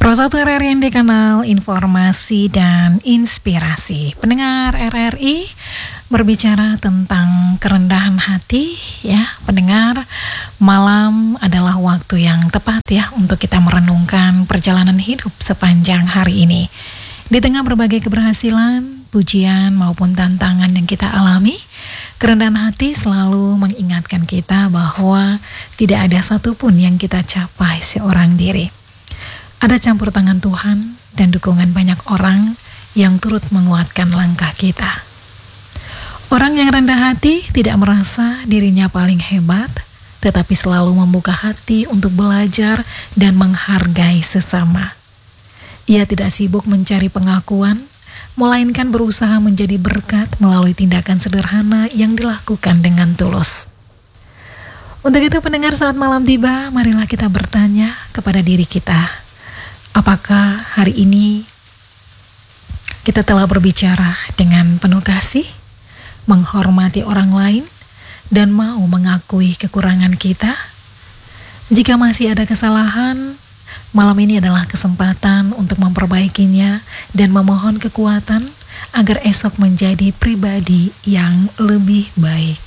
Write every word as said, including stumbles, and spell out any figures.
Prosatu R R I yang dikenal informasi dan inspirasi. Pendengar R R I berbicara tentang kerendahan hati ya. Pendengar, malam adalah waktu yang tepat ya untuk kita merenungkan perjalanan hidup sepanjang hari ini. Di tengah berbagai keberhasilan, pujian maupun tantangan yang kita alami, kerendahan hati selalu mengingatkan kita bahwa tidak ada satupun yang kita capai seorang diri. Ada campur tangan Tuhan dan dukungan banyak orang yang turut menguatkan langkah kita. Orang yang rendah hati tidak merasa dirinya paling hebat, tetapi selalu membuka hati untuk belajar dan menghargai sesama. Ia tidak sibuk mencari pengakuan, melainkan berusaha menjadi berkat melalui tindakan sederhana yang dilakukan dengan tulus. Untuk itu pendengar, saat malam tiba, marilah kita bertanya kepada diri kita. Apakah hari ini kita telah berbicara dengan penuh kasih, menghormati orang lain, dan mau mengakui kekurangan kita? Jika masih ada kesalahan, malam ini adalah kesempatan untuk memperbaikinya dan memohon kekuatan agar esok menjadi pribadi yang lebih baik.